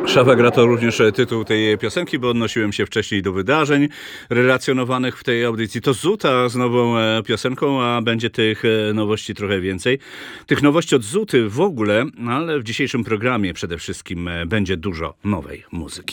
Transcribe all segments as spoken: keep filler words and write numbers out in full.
Szafa gra to również tytuł tej piosenki, bo odnosiłem się wcześniej do wydarzeń relacjonowanych w tej audycji. To Zuta z nową piosenką, a będzie tych nowości trochę więcej. Tych nowości od Zuty w ogóle, ale w dzisiejszym programie przede wszystkim będzie dużo nowej muzyki.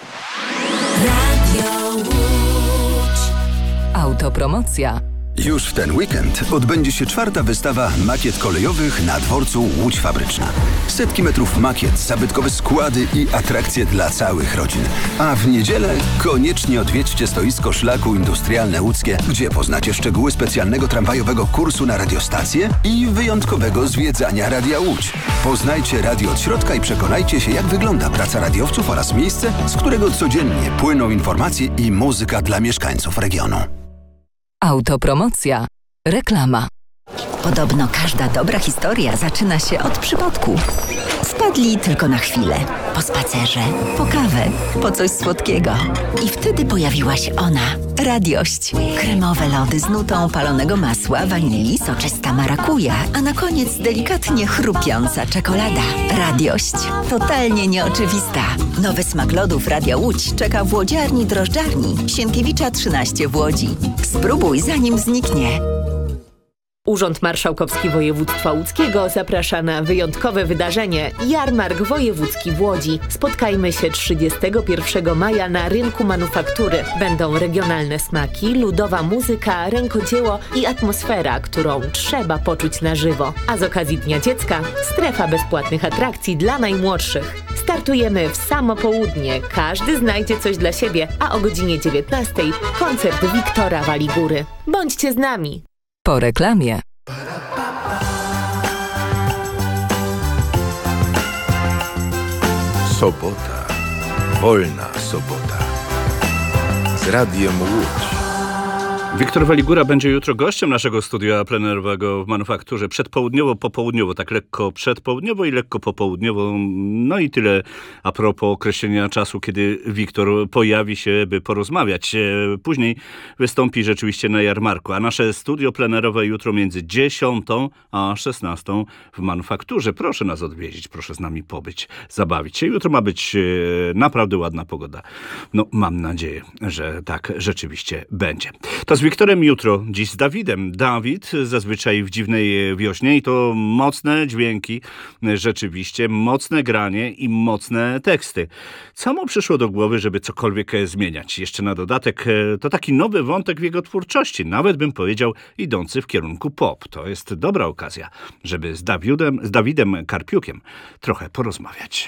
Radio Łódź. Autopromocja. Już w ten weekend odbędzie się czwarta wystawa makiet kolejowych na dworcu Łódź Fabryczna. Setki metrów makiet, zabytkowe składy i atrakcje dla całych rodzin. A w niedzielę koniecznie odwiedźcie stoisko Szlaku Industrialne Łódzkie, gdzie poznacie szczegóły specjalnego tramwajowego kursu na radiostację i wyjątkowego zwiedzania Radia Łódź. Poznajcie radio od środka i przekonajcie się, jak wygląda praca radiowców oraz miejsce, z którego codziennie płyną informacje i muzyka dla mieszkańców regionu. Autopromocja. Reklama. Podobno każda dobra historia zaczyna się od przypadku. Wpadli tylko na chwilę. Po spacerze, po kawę, po coś słodkiego. I wtedy pojawiła się ona. Radiość. Kremowe lody z nutą palonego masła, wanilii, soczysta marakuja, a na koniec delikatnie chrupiąca czekolada. Radiość. Totalnie nieoczywista. Nowy smak lodów Radia Łódź czeka w łodziarni drożdżarni Sienkiewicza trzynaście w Łodzi. Spróbuj, zanim zniknie. Urząd Marszałkowski Województwa Łódzkiego zaprasza na wyjątkowe wydarzenie Jarmark Wojewódzki w Łodzi. Spotkajmy się trzydziestego pierwszego maja na rynku manufaktury. Będą regionalne smaki, ludowa muzyka, rękodzieło i atmosfera, którą trzeba poczuć na żywo. A z okazji Dnia Dziecka strefa bezpłatnych atrakcji dla najmłodszych. Startujemy w samo południe. Każdy znajdzie coś dla siebie, a o godzinie dziewiętnastej koncert Wiktora Waligury. Bądźcie z nami! Po reklamie. Sobota. Wolna sobota. Z Radiem Łódź. Wiktor Waligura będzie jutro gościem naszego studia plenerowego w Manufakturze. Przedpołudniowo, popołudniowo, tak lekko przedpołudniowo i lekko popołudniowo. No i tyle a propos określenia czasu, kiedy Wiktor pojawi się, by porozmawiać. Później wystąpi rzeczywiście na jarmarku. A nasze studio plenerowe jutro między dziesiątą a szesnastą w Manufakturze. Proszę nas odwiedzić, proszę z nami pobyć, zabawić się. Jutro ma być naprawdę ładna pogoda. No, mam nadzieję, że tak rzeczywiście będzie. To z Wiktorem jutro, dziś z Dawidem. Dawid zazwyczaj w Dziwnej Wiośnie i to mocne dźwięki, rzeczywiście, mocne granie i mocne teksty. Co mu przyszło do głowy, żeby cokolwiek zmieniać? Jeszcze na dodatek to taki nowy wątek w jego twórczości, nawet bym powiedział idący w kierunku pop. To jest dobra okazja, żeby z Dawidem, z Dawidem Karpiukiem trochę porozmawiać.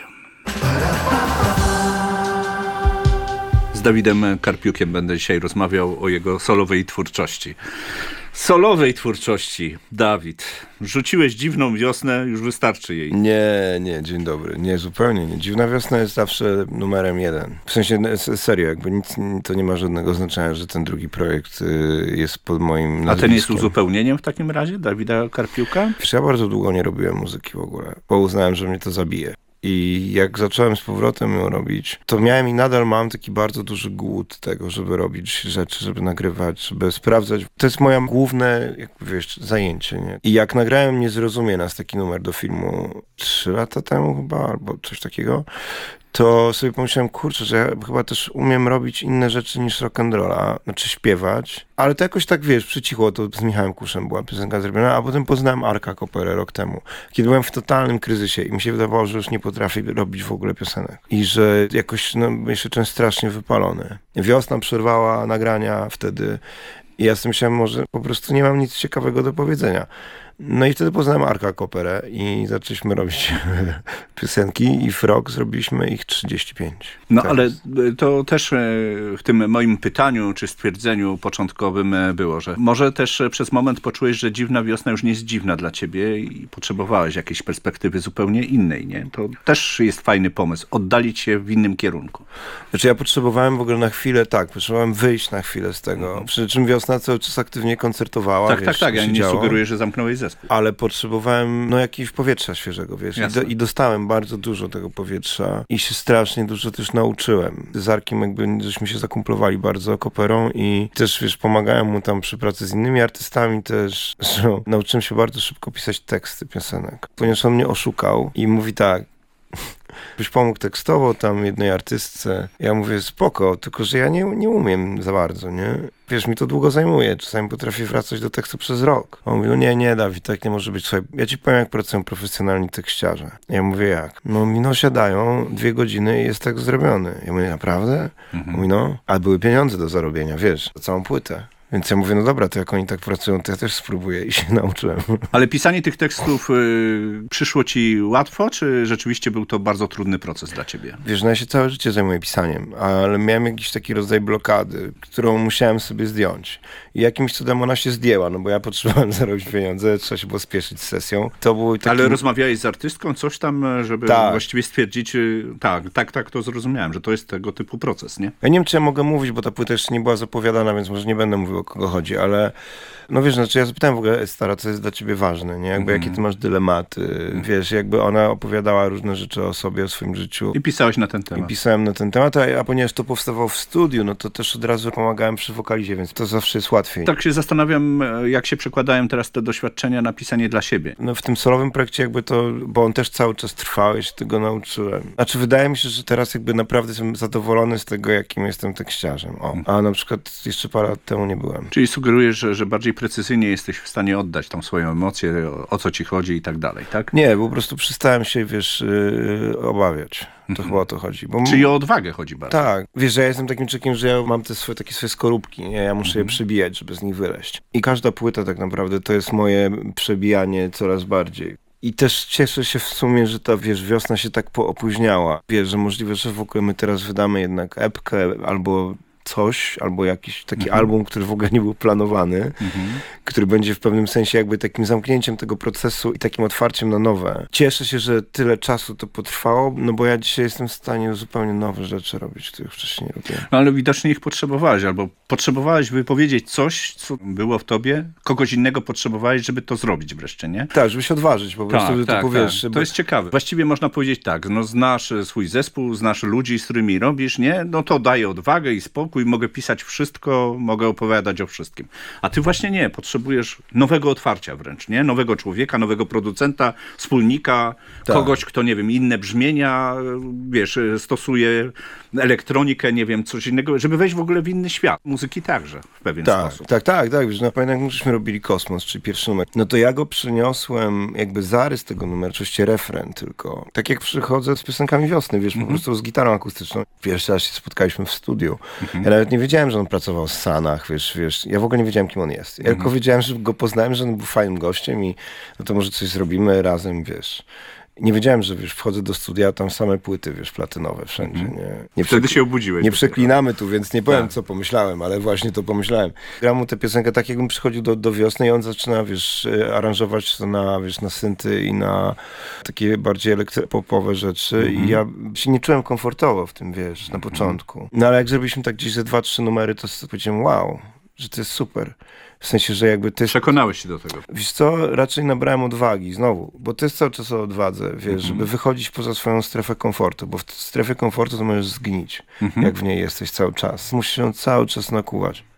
Z Dawidem Karpiukiem będę dzisiaj rozmawiał o jego solowej twórczości. Solowej twórczości. Dawid, rzuciłeś Dziwną Wiosnę, już wystarczy jej. Nie, nie, dzień dobry. Nie, zupełnie nie. Dziwna Wiosna jest zawsze numerem jeden. W sensie, serio, jakby nic, to nie ma żadnego znaczenia, że ten drugi projekt jest pod moim nazwiskiem. A ten jest uzupełnieniem w takim razie Dawida Karpiuka? Wiesz, ja bardzo długo nie robiłem muzyki w ogóle, bo uznałem, że mnie to zabije. I jak zacząłem z powrotem ją robić, to miałem i nadal mam taki bardzo duży głód tego, żeby robić rzeczy, żeby nagrywać, żeby sprawdzać. To jest moje główne, jak wiesz, zajęcie, nie? I jak nagrałem Nie zrozumie nas taki numer do filmu trzy lata temu chyba, albo coś takiego, to sobie pomyślałem, kurczę, że ja chyba też umiem robić inne rzeczy niż rock'n'rolla, znaczy śpiewać, ale to jakoś tak, wiesz, przycichło, to z Michałem Kuszem była piosenka zrobiona, a potem poznałem Arka Koperę rok temu, kiedy byłem w totalnym kryzysie i mi się wydawało, że już nie potrafię robić w ogóle piosenek i że jakoś, no, jeszcze czułem strasznie wypalony. Wiosna przerwała nagrania wtedy i ja sobie myślałem, może po prostu nie mam nic ciekawego do powiedzenia. No i wtedy poznałem Arka Koperę i zaczęliśmy robić piosenki i w rok zrobiliśmy ich trzydzieści pięć. No tak. Ale to też w tym moim pytaniu czy stwierdzeniu początkowym było, że może też przez moment poczułeś, że Dziwna Wiosna już nie jest dziwna dla ciebie i potrzebowałeś jakiejś perspektywy zupełnie innej, nie? To też jest fajny pomysł, oddalić się w innym kierunku. Znaczy ja potrzebowałem w ogóle na chwilę, tak, potrzebowałem wyjść na chwilę z tego. Przy czym Wiosna cały czas aktywnie koncertowała. Tak, wiesz, tak, tak, ja nie działo. sugeruję, że zamknąłeś zespół. Ale potrzebowałem no jakiegoś powietrza świeżego, wiesz. I, do, I dostałem bardzo dużo tego powietrza i się strasznie dużo też nauczyłem. Z Arkiem jakby żeśmy się zakumplowali bardzo Koperą i też, wiesz, pomagałem mu tam przy pracy z innymi artystami też, że nauczyłem się bardzo szybko pisać teksty piosenek. Ponieważ on mnie oszukał i mówi tak, Byś pomógł tekstowo tam jednej artystce. Ja mówię, spoko, tylko że ja nie, nie umiem za bardzo, nie? Wiesz, mi to długo zajmuje. Czasami potrafię wracać do tekstu przez rok. On mówi, no nie, nie, Dawid, tak nie może być. Słuchaj, ja ci powiem, jak pracują profesjonalni tekściarze. Ja mówię, jak? No mi no siadają dwie godziny i jest tak zrobiony. Ja mówię, naprawdę? Mhm. Mówi, no, a były pieniądze do zarobienia, wiesz, za całą płytę. Więc ja mówię, no dobra, to jak oni tak pracują, to ja też spróbuję i się nauczyłem. Ale pisanie tych tekstów y, przyszło ci łatwo, czy rzeczywiście był to bardzo trudny proces dla ciebie? Wiesz, no ja się całe życie zajmuję pisaniem, ale miałem jakiś taki rodzaj blokady, którą musiałem sobie zdjąć. I jakimś cudem ona się zdjęła, no bo ja potrzebowałem zarobić pieniądze, trzeba się było spieszyć z sesją. To był taki... Ale rozmawiałeś z artystką, coś tam, żeby tak. właściwie stwierdzić, y, tak, tak, tak, to zrozumiałem, że to jest tego typu proces, nie? Ja nie wiem, czy ja mogę mówić, bo ta płyta jeszcze nie była zapowiadana, więc może nie będę mówił, o kogo chodzi, ale no wiesz, znaczy ja zapytałem w ogóle, stara, co jest dla ciebie ważne, nie? Jakby mm. jakie ty masz dylematy, mm. wiesz, jakby ona opowiadała różne rzeczy o sobie, o swoim życiu. I pisałeś na ten temat. I pisałem na ten temat, a, a ponieważ to powstawało w studiu, no to też od razu pomagałem przy wokalizie, więc to zawsze jest łatwiej. Tak się zastanawiam, jak się przekładają teraz te doświadczenia na pisanie dla siebie. No w tym solowym projekcie jakby to, bo on też cały czas trwał, ja się tego nauczyłem. Znaczy wydaje mi się, że teraz jakby naprawdę jestem zadowolony z tego, jakim jestem tekściarzem. O. A na przykład jeszcze parę lat temu nie byłem. Czyli sugerujesz, że, że bardziej precyzyjnie jesteś w stanie oddać tą swoją emocję, o, o co ci chodzi i tak dalej, tak? Nie, po prostu przestałem się, wiesz, yy, obawiać. To mhm. chyba o to chodzi. Bo Czyli o odwagę chodzi bardzo. Tak. Wiesz, że ja jestem takim czekiem, że ja mam te swoje, takie swoje skorupki, nie? Ja muszę mhm. je przebijać, żeby z nich wyleźć. I każda płyta tak naprawdę to jest moje przebijanie coraz bardziej. I też cieszę się w sumie, że ta, wiesz, wiosna się tak poopóźniała. Wiesz, że możliwe, że w ogóle my teraz wydamy jednak epkę albo coś, albo jakiś taki mhm. album, który w ogóle nie był planowany, mhm. który będzie w pewnym sensie jakby takim zamknięciem tego procesu i takim otwarciem na nowe. Cieszę się, że tyle czasu to potrwało, no bo ja dzisiaj jestem w stanie zupełnie nowe rzeczy robić, których wcześniej nie robiłem. No ale widocznie ich potrzebowałeś, albo potrzebowałeś wypowiedzieć coś, co było w tobie, kogoś innego potrzebowałeś, żeby to zrobić wreszcie, nie? Tak, żeby się odważyć po prostu, tak, żeby tak, to powiesz. Tak. To jest ciekawe. Właściwie można powiedzieć tak, no znasz swój zespół, znasz ludzi, z którymi robisz, nie? No to daje odwagę i spokój, mogę pisać wszystko, mogę opowiadać o wszystkim. A ty właśnie nie, potrzebujesz nowego otwarcia wręcz, nie? Nowego człowieka, nowego producenta, wspólnika, tak. kogoś, kto, nie wiem, inne brzmienia, wiesz, stosuje elektronikę, nie wiem, coś innego, żeby wejść w ogóle w inny świat. Muzyki także w pewien tak, sposób. Tak, tak, tak. Wiesz, no, pamiętam, jak żeśmy robili Kosmos, czyli pierwszy numer. No to ja go przyniosłem, jakby zarys tego numeru, oczywiście refren tylko. Tak jak przychodzę z piosenkami wiosny, wiesz, mm-hmm. po prostu z gitarą akustyczną. Pierwszy raz się spotkaliśmy w studiu. Mm-hmm. Ja nawet nie wiedziałem, że on pracował w Sanach, wiesz, wiesz. Ja w ogóle nie wiedziałem, kim on jest. Ja mm-hmm. tylko wiedziałem, że go poznałem, że on był fajnym gościem i no to może coś zrobimy razem, wiesz. Nie wiedziałem, że wiesz, wchodzę do studia, tam same płyty, wiesz, platynowe wszędzie. Mm. Nie, nie Wtedy przekl- się obudziłeś. Nie przeklinamy tu, więc nie powiem, tak. co pomyślałem, ale właśnie to pomyślałem. Gram mu tę piosenkę tak, jakbym przychodził do, do wiosny i on zaczyna, wiesz, aranżować to na, wiesz, na synty i na takie bardziej elektropopowe rzeczy mm. i ja się nie czułem komfortowo w tym, wiesz, na początku. No ale jak zrobiliśmy tak gdzieś ze dwa, trzy numery, to powiedziałem, wow, że to jest super. W sensie, że jakby to jest... Przekonałeś się do tego. Wiesz co, raczej nabrałem odwagi znowu, bo to jest cały czas o odwadze, wiesz, mm-hmm. żeby wychodzić poza swoją strefę komfortu, bo w strefie komfortu to możesz zgnić, mm-hmm. jak w niej jesteś cały czas. Musisz ją cały czas nakuwać.